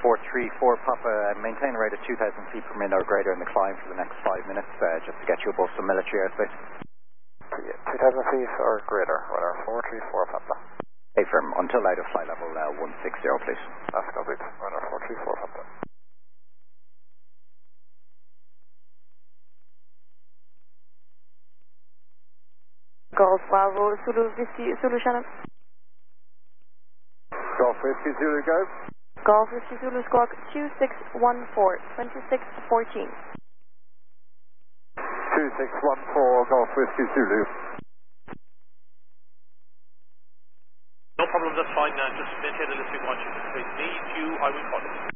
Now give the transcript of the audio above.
434 Papa, maintain a rate of 2,000 feet per minute or greater in the climb for the next 5 minutes, just to get you above some military airspace. 2,000 feet or greater, radar 434 Papa. Hey, firm, until out of flight level 160, please. That's complete, radar 434 Papa. Golf Bravo, Zulu Whiskey, Zulu Shannon. Golf Whiskey Zulu, go. Golf Whiskey Zulu, squawk 2614, 2614. 2614, Golf Whiskey Zulu. No problem, that's fine. Just maintain the list we want you to need you. I will call you.